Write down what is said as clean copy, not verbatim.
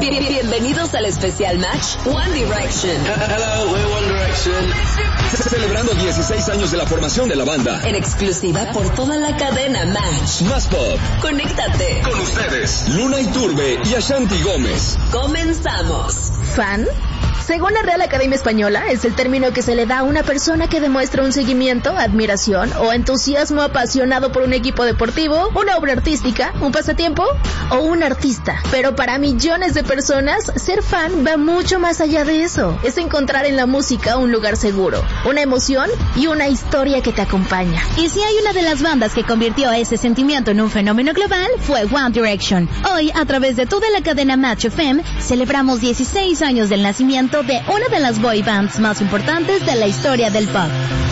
Bienvenidos al especial match One Direction. Hello, we're One Direction. Celebrando 16 años de la formación de la banda. En exclusiva por toda la cadena Match. Más Pop. Conéctate. Con ustedes, Luna Iturbe y Ashanti Gómez. Comenzamos. ¿Fan? Según la Real Academia Española, es el término que se le da a una persona que demuestra un seguimiento, admiración o entusiasmo apasionado por un equipo deportivo, una obra artística, un pasatiempo o un artista. Pero para millones de personas, ser fan va mucho más allá de eso. Es encontrar en la música un lugar seguro, una emoción y una historia que te acompaña. Y si hay una de las bandas que convirtió ese sentimiento en un fenómeno global, fue One Direction. Hoy, a través de toda la cadena Match FM, celebramos 16 años del nacimiento de una de las boy bands más importantes de la historia del pop.